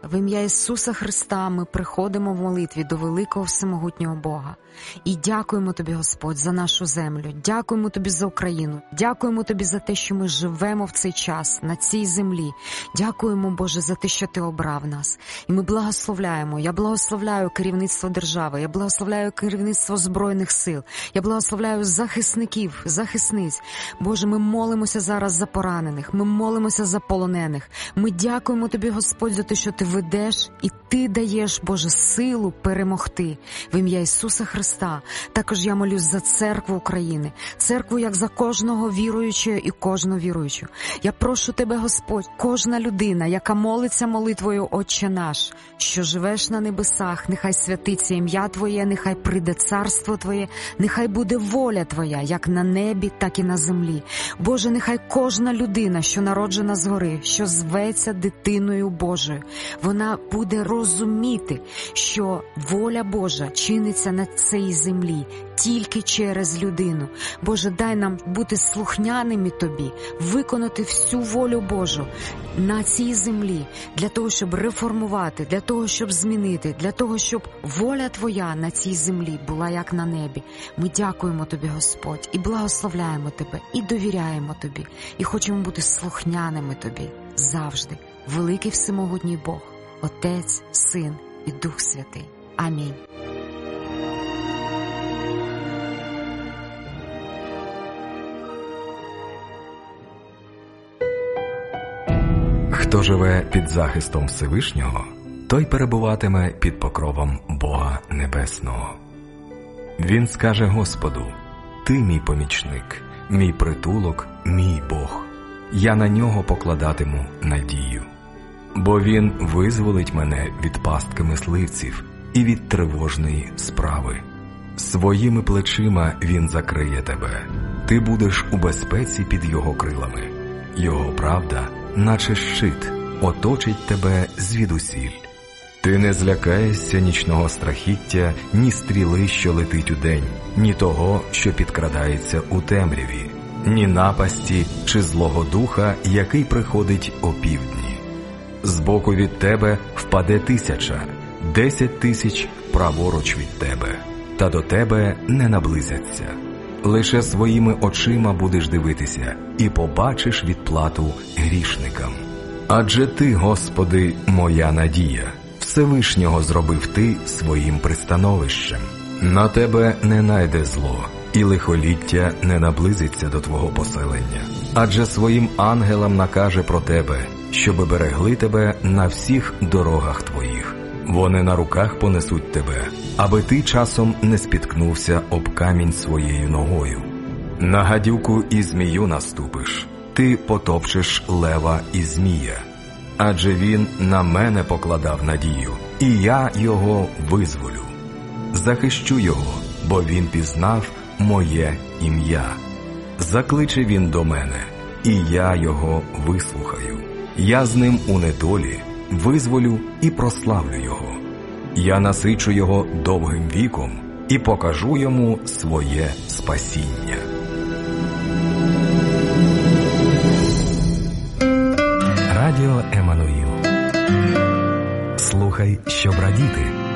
В ім'я Ісуса Христа ми приходимо в молитві до великого всемогутнього Бога. І дякуємо Тобі, Господь, за нашу землю. Дякуємо Тобі за Україну. Дякуємо Тобі за те, що ми живемо в цей час, на цій землі. Дякуємо, Боже, за те, що Ти обрав нас. І ми благословляємо. Я благословляю керівництво держави. Я благословляю керівництво Збройних сил. Я благословляю захисників, захисниць. Боже, ми молимося зараз за поранених. Ми молимося за полонених. Ми дякуємо Тобі, Господь, за те, що Ти ведеш і Ти даєш, Боже, силу перемогти. В ім'я Ісуса Христа. Також я молюсь за церкву України. Церкву, як за кожного віруючого і кожну віруючу. Я прошу Тебе, Господь, кожна людина, яка молиться молитвою «Отче наш», що живеш на небесах, нехай святиться ім'я Твоє, нехай прийде царство Твоє, нехай буде воля Твоя, як на небі, так і на землі. Боже, нехай кожна людина, що народжена згори, що зветься дитиною Божою, вона буде розуміти, що воля Божа чиниться на цій землі тільки через людину. Боже, дай нам бути слухняними Тобі, виконати всю волю Божу на цій землі, для того, щоб реформувати, для того, щоб змінити, для того, щоб воля Твоя на цій землі була як на небі. Ми дякуємо Тобі, Господь, і благословляємо Тебе, і довіряємо Тобі, і хочемо бути слухняними Тобі завжди. Великий всемогутній Бог, Отець, Син і Дух Святий. Амінь. Хто живе під захистом Всевишнього, той перебуватиме під покровом Бога Небесного. Він скаже Господу: «Ти мій помічник, мій притулок, мій Бог. Я на нього покладатиму надію. Бо він визволить мене від пастки мисливців і від тривожної справи. Своїми плечима він закриє тебе. Ти будеш у безпеці під його крилами. Його правда, наче щит, оточить тебе звідусіль. Ти не злякаєшся нічного страхіття, ні стріли, що летить удень, ні того, що підкрадається у темряві, ні напасті чи злого духа, який приходить опівдні. Збоку від тебе впаде 1000, 10 000 праворуч від тебе, та до тебе не наблизяться. Лише своїми очима будеш дивитися і побачиш відплату грішникам. Адже Ти, Господи, моя надія, Всевишнього зробив Ти своїм пристановищем. На тебе не найде зло, і лихоліття не наблизиться до твого поселення. Адже своїм ангелам накаже про тебе, щоби берегли тебе на всіх дорогах твоїх. Вони на руках понесуть тебе, аби ти часом не спіткнувся об камінь своєю ногою. На гадюку і змію наступиш, ти потопчеш лева і змія. Адже він на мене покладав надію, і я його визволю. Захищу його, бо він пізнав моє ім'я. Закличе він до мене, і я його вислухаю. Я з ним у недолі визволю і прославлю його. Я насичу його довгим віком і покажу йому своє спасіння. Радіо Еммануїл. Слухай, щоб радіти.